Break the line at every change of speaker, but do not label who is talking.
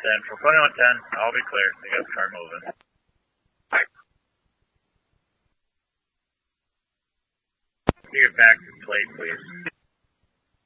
Central. 2110, I'll be clear. They got the car moving. Can you get back to the plate, please?